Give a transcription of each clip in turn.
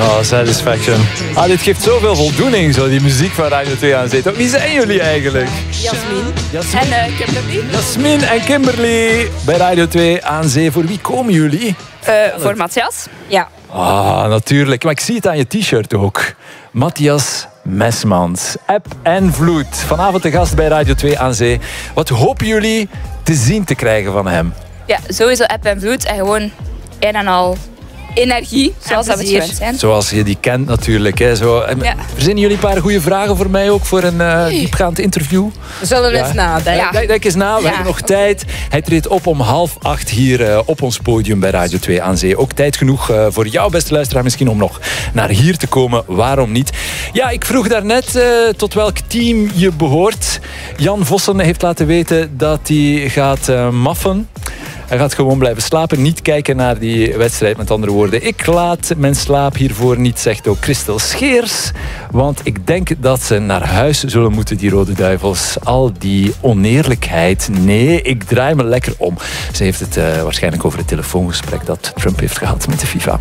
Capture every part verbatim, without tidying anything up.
Oh, satisfaction. Ah, dit geeft zoveel voldoening, zo, die muziek van Radio twee aan Zee. Wie zijn jullie eigenlijk? Jasmin. Jasmin. En uh, Kimberly. Jasmin en Kimberly bij Radio twee aan Zee. Voor wie komen jullie? Uh, voor Matthias. Ja. Ah, natuurlijk. Maar ik zie het aan je t-shirt ook. Matthias Mesmans. App en Vloed. Vanavond de gast bij Radio twee aan Zee. Wat hopen jullie te zien te krijgen van hem? Ja, sowieso App en Vloed. En gewoon een en al energie, zoals dat we het gewend zijn. Zoals je die kent natuurlijk. Hè. Zo. Ja. Verzinnen jullie een paar goede vragen voor mij ook voor een uh, diepgaand interview? We zullen ja. eens nadenken. Ja. Denk, denk eens na, we ja. hebben nog okay. tijd. Hij treedt op om half acht hier uh, op ons podium bij Radio twee aan Zee. Ook tijd genoeg uh, voor jou, beste luisteraar, misschien om nog naar hier te komen. Waarom niet? Ja, ik vroeg daarnet uh, tot welk team je behoort. Jan Vossen heeft laten weten dat hij gaat uh, maffen. Hij gaat gewoon blijven slapen, niet kijken naar die wedstrijd. Met andere woorden, ik laat mijn slaap hiervoor niet, zegt ook Christel Scheers. Want ik denk dat ze naar huis zullen moeten, die Rode Duivels. Al die oneerlijkheid. Nee, ik draai me lekker om. Ze heeft het uh, waarschijnlijk over het telefoongesprek dat Trump heeft gehad met de FIFA.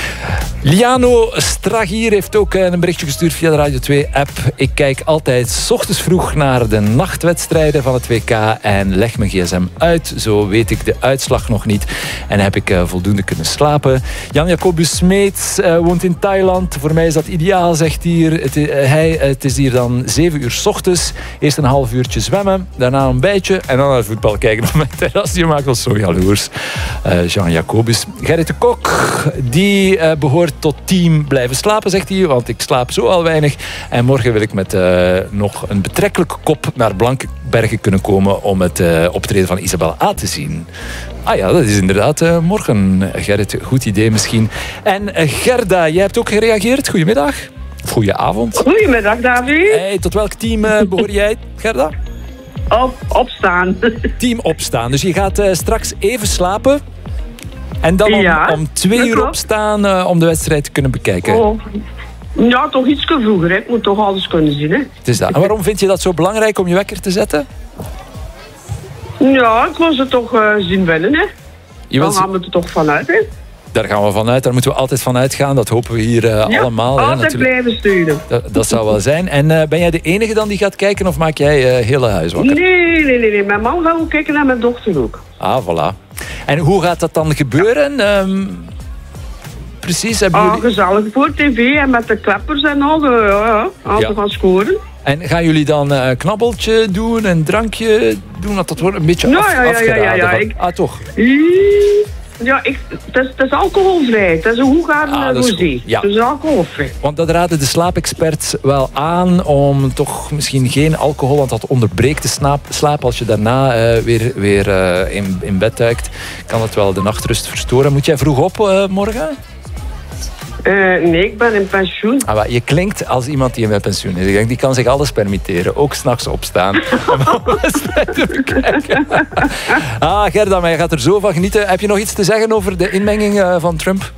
Liano Stragier heeft ook een berichtje gestuurd via de Radio twee app. Ik kijk altijd 's ochtends vroeg naar de nachtwedstrijden van het W K en leg mijn gsm uit. Zo weet ik de uitslag nog niet en heb ik uh, voldoende kunnen slapen. Jan Jacobus Smeets uh, woont in Thailand. Voor mij is dat ideaal, zegt hier. Het, uh, hij, uh, het is hier dan zeven uur 's ochtends. Eerst een half uurtje zwemmen, daarna een bijtje en dan naar het voetbal kijken op mijn terras. Die maakt ons zo jaloers. Uh, Jean Jacobus. Gerrit de Kok, die uh, behoort tot team blijven slapen, zegt hij, want ik slaap zo al weinig. En morgen wil ik met uh, nog een betrekkelijke kop naar Blankenbergen kunnen komen om het uh, optreden van Isabel A te zien. Ah ja, dat is inderdaad uh, morgen, Gerrit. Goed idee misschien. En uh, Gerda, jij hebt ook gereageerd. Goedemiddag. Of goedenavond. Goedemiddag, David. Hey, tot welk team uh, behoor jij, Gerda? Op, opstaan. Team opstaan. Dus je gaat uh, straks even slapen. En dan om, ja, om twee uur opstaan uh, om de wedstrijd te kunnen bekijken. Oh. Ja, toch iets vroeger. Hè. Ik moet toch alles kunnen zien. Hè. Het is dat. En waarom vind je dat zo belangrijk om je wekker te zetten? Ja, ik wil ze toch uh, zien winnen. Hè. Je Dan ze... gaan we er toch vanuit. Hè. Daar gaan we vanuit. Daar moeten we altijd van uitgaan. Dat hopen we hier uh, ja, allemaal. altijd hè, blijven sturen. Dat, dat zou wel zijn. En uh, ben jij de enige dan die gaat kijken of maak jij uh, hele huis wakker? Nee, nee, nee, nee. Mijn man gaat ook kijken naar mijn dochter ook. Ah, voilà. En hoe gaat dat dan gebeuren? Ja. Um, precies, hebben ah, jullie... gezellig voor tv en met de kleppers en al. Uh, ja, als ja. we gaan scoren. En gaan jullie dan een knabbeltje doen, een drankje doen? Dat, dat wordt een beetje ja, af, ja, ja, afgeraden. Ja, ja, ja. Van... Ik... Ah, toch? Ja, ik, het, is, het is alcoholvrij. Het is een hoegaarden ah, rosé. Ja. Het is alcoholvrij. Want dat raden de slaapexperts wel aan om toch misschien geen alcohol, want dat onderbreekt de slaap. slaap als je daarna uh, weer, weer uh, in, in bed duikt, kan het wel de nachtrust verstoren. Moet jij vroeg op uh, morgen? Uh, nee, ik ben in pensioen. Ah, je klinkt als iemand die in pensioen is. Ik denk, die kan zich alles permitteren. Ook 's nachts opstaan. Om alles te bekijken. Ah, Gerda, maar je gaat er zo van genieten. Heb je nog iets te zeggen over de inmenging uh, van Trump?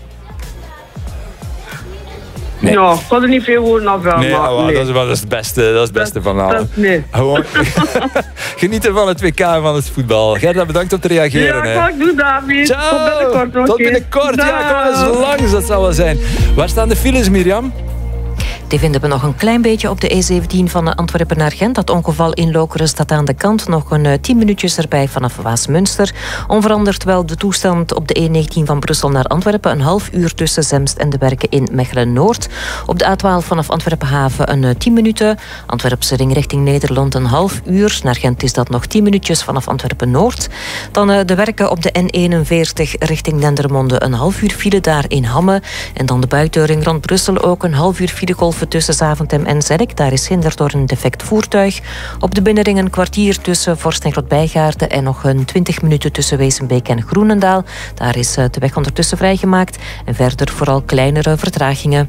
Nee. Ja, ik kan er niet veel woorden af wel. Nee, maar, oh, nee. Dat, is, dat is het beste, dat is het beste van alles. Nee. Gewoon genieten van het W K en van het voetbal. Gerda, bedankt om te reageren. Ja, ik doe David. Ciao. Tot binnenkort nog. Tot binnenkort. Ja, kom eens langs, dat zal wel zijn. Waar staan de files, Mirjam? Die vinden we nog een klein beetje op de E zeventien van Antwerpen naar Gent. Dat ongeval in Lokeren staat aan de kant. Nog een tien minuutjes erbij vanaf Waasmunster. Onveranderd wel de toestand op de E negentien van Brussel naar Antwerpen. Een half uur tussen Zemst en de Berken in Mechelen-Noord. Op de A twaalf vanaf Antwerpen-Haven een tien minuten. Antwerpse ring richting Nederland een half uur. Naar Gent is dat nog tien minuutjes vanaf Antwerpen-Noord. Dan de werken op de N eenenveertig richting Dendermonde. Een half uur file daar in Hamme. En dan de buitenring rond Brussel ook een half uur filegolven tussen Zaventem en Zerk. Daar is hinder door een defect voertuig. Op de binnenring een kwartier tussen Vorst en Grootbijgaarden en nog een twintig minuten tussen Wezenbeek en Groenendaal. Daar is de weg ondertussen vrijgemaakt. En verder vooral kleinere vertragingen.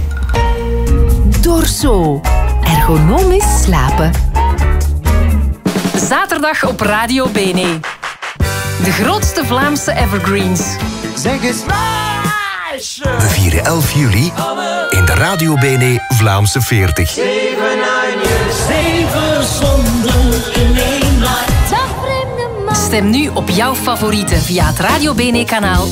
Dorso. Ergonomisch slapen. Zaterdag op Radio Bene. De grootste Vlaamse evergreens. Zeg eens we vieren elf juli in de Radio Bene Vlaamse veertig. Zeven aan je, zeven zonden in één nacht. Stem nu op jouw favorieten via het Radio Bene kanaal